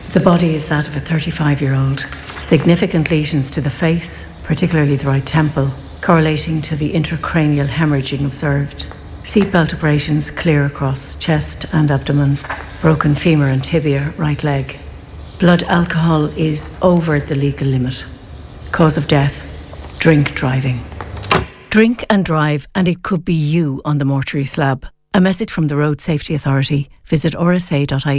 The body is that of a 35-year-old. Significant lesions to the face, particularly the right temple, correlating to the intracranial hemorrhaging observed. Seatbelt abrasions clear across chest and abdomen, broken femur and tibia, right leg. Blood alcohol is over the legal limit. Cause of death, drink driving. Drink and drive, and it could be you on the mortuary slab. A message from the Road Safety Authority. Visit rsa.ie